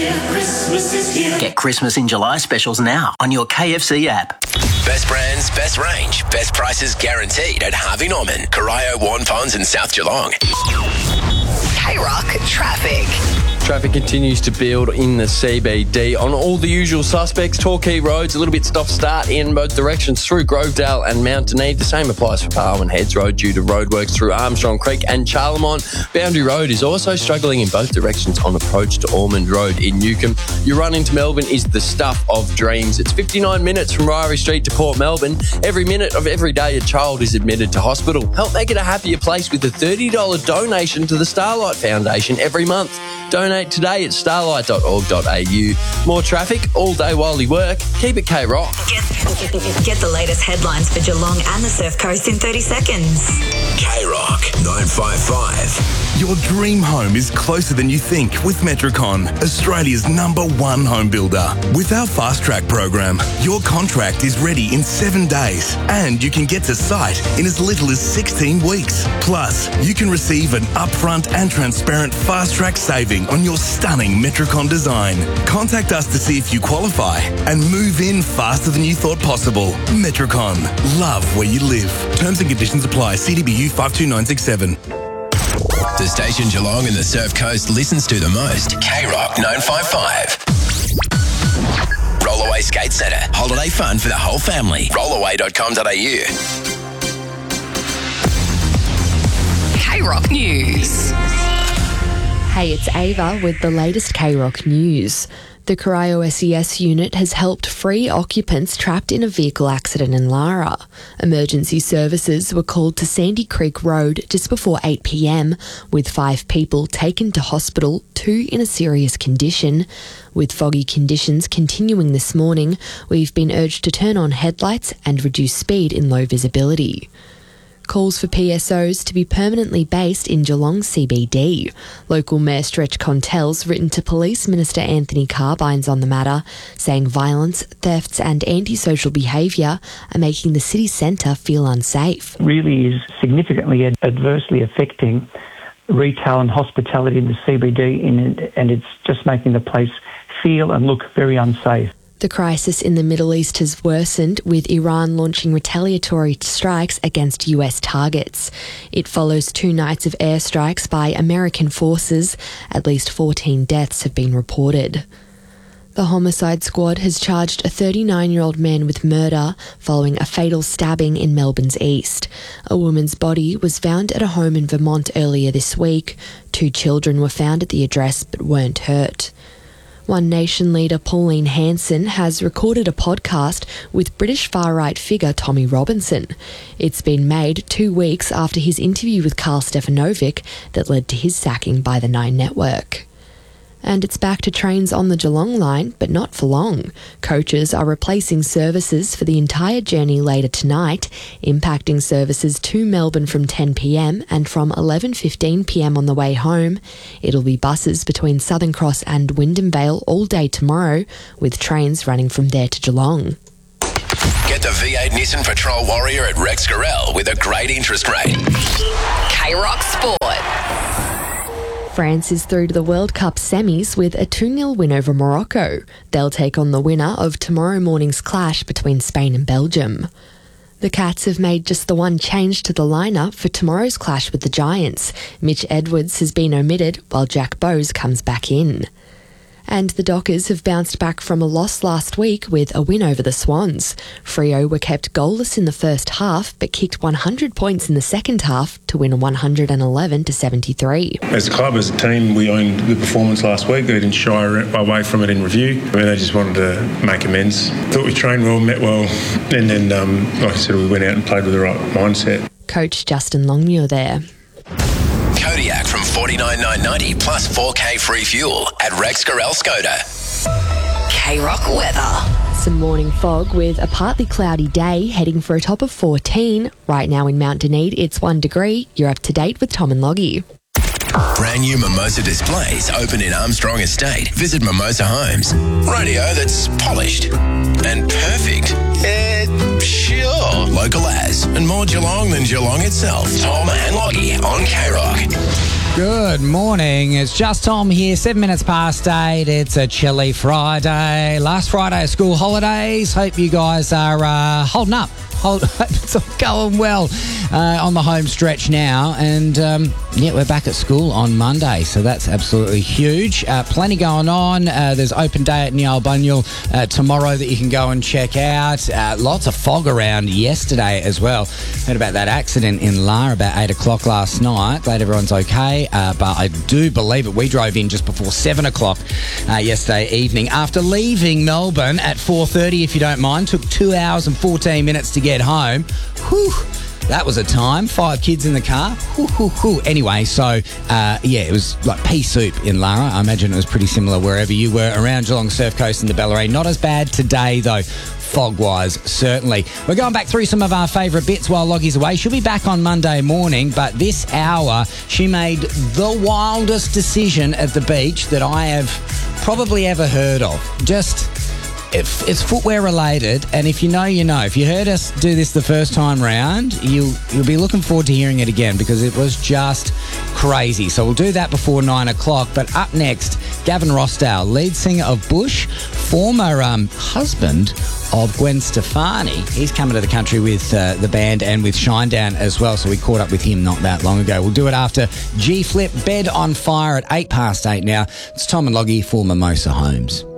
here, Christmas is here. Get Christmas in July specials now on your KFC app. Best brands, best range, best prices guaranteed at Harvey Norman, Corio, Warren Ponds and South Geelong. K-Rock traffic. Traffic continues to build in the CBD on all the usual suspects. Torquay roads, a little bit stop-start in both directions through Grovedale and Mount Denise. The same applies for Parliament Heads Road due to roadworks through Armstrong Creek and Charlemont. Boundary Road is also struggling in both directions on approach to Ormond Road in Newcombe. Your run into Melbourne is the stuff of dreams. It's 59 minutes from Ryrie Street to Port Melbourne. Every minute of every day a child is admitted to hospital. Help make it a happier place with a $30 donation to the Starlight Foundation every month. Donate today at starlight.org.au. More traffic all day while you work. Keep it K-Rock. Get the latest headlines for Geelong and the Surf Coast in 30 seconds. K-Rock 955. Your dream home is closer than you think with Metricon, Australia's #1 home builder. With our Fast Track program, your contract is ready in 7 days and you can get to site in as little as 16 weeks. Plus, you can receive an upfront and transparent Fast Track saving on your stunning Metricon design. Contact us to see if you qualify and move in faster than you thought possible. Metricon. Love where you live. Terms and conditions apply. CDBU 52967. The station Geelong and the Surf Coast listens to the most. K-Rock 955. Rollaway Skate Centre. Holiday fun for the whole family. Rollaway.com.au. K-Rock News. Hey, it's Ava with the latest K-Rock news. The Corio SES unit has helped free occupants trapped in a vehicle accident in Lara. Emergency services were called to Sandy Creek Road just before 8 p.m, with 5 people taken to hospital, 2 in a serious condition. With foggy conditions continuing this morning, we've been urged to turn on headlights and reduce speed in low visibility. Calls for PSOs to be permanently based in Geelong CBD. Local Mayor Stretch Contell's written to Police Minister Anthony Carbines on the matter, saying violence, thefts and antisocial behaviour are making the city centre feel unsafe. Really is significantly adversely affecting retail and hospitality in the CBD, and it's just making the place feel and look very unsafe. The crisis in the Middle East has worsened, with Iran launching retaliatory strikes against US targets. It follows 2 nights of airstrikes by American forces. At least 14 deaths have been reported. The homicide squad has charged a 39-year-old man with murder following a fatal stabbing in Melbourne's east. A woman's body was found at a home in Vermont earlier this week. 2 children were found at the address but weren't hurt. One Nation leader Pauline Hanson has recorded a podcast with British far-right figure Tommy Robinson. It's been made 2 weeks after his interview with Karl Stefanovic that led to his sacking by the Nine Network. And it's back to trains on the Geelong line, but not for long. Coaches are replacing services for the entire journey later tonight, impacting services to Melbourne from 10 p.m. and from 11:15 p.m. on the way home. It'll be buses between Southern Cross and Wyndham Vale all day tomorrow, with trains running from there to Geelong. Get the V8 Nissan Patrol Warrior at Rex Gorell with a great interest rate. K-Rock Sport. France is through to the World Cup semis with a 2-0 win over Morocco. They'll take on the winner of tomorrow morning's clash between Spain and Belgium. The Cats have made just the one change to the lineup for tomorrow's clash with the Giants. Mitch Edwards has been omitted while Jack Bowes comes back in. And the Dockers have bounced back from a loss last week with a win over the Swans. Freo were kept goalless in the first half, but kicked 100 points in the second half to win 111-73. As a club, as a team, we owned the performance last week. They didn't shy away from it in review. They just wanted to make amends. Thought we trained well, met well, and then, like I said, we went out and played with the right mindset. Coach Justin Longmuir there. Kodiak from $49,990 plus 4K free fuel at Rex Gorell Skoda. K-Rock weather. Some morning fog with a partly cloudy day, heading for a top of 14. Right now in Mount Denise, it's 1 degree. You're up to date with Tom and Loggie. Brand new Mimosa displays open in Armstrong Estate. Visit Mimosa Homes. Radio that's polished and perfect. Sure. Local as and more Geelong than Geelong itself. Tom and Loggie on K-Rock. Good morning. It's just Tom here, 7 minutes past 8. It's a chilly Friday. Last Friday of school holidays. Hope you guys are holding up. Hope it's all going well on the home stretch now. And, we're back at school on Monday, so that's absolutely huge. Plenty going on. There's open day at Niall Bunyal tomorrow that you can go and check out. Lots of fog around yesterday as well. Heard about that accident in Lara about 8 o'clock last night. Glad everyone's okay, but I do believe it. We drove in just before 7 o'clock yesterday evening after leaving Melbourne at 4:30, if you don't mind. Took 2 hours and 14 minutes to get home. Whew. That was a time. 5 kids in the car. Anyway, so, it was like pea soup in Lara. I imagine it was pretty similar wherever you were around Geelong Surf Coast and the Bellarine. Not as bad today, though, fog-wise, certainly. We're going back through some of our favourite bits while Loggie's away. She'll be back on Monday morning, but this hour, she made the wildest decision at the beach that I have probably ever heard of. It's footwear related, and if you know, you know. If you heard us do this the first time round, you'll be looking forward to hearing it again because it was just crazy. So we'll do that before 9 o'clock. But up next, Gavin Rossdale, lead singer of Bush, former husband of Gwen Stefani. He's coming to the country with the band and with Shinedown as well, so we caught up with him not that long ago. We'll do it after G-Flip, Bed on Fire at 8 past 8 now. It's Tom and Loggie for Mimosa Homes.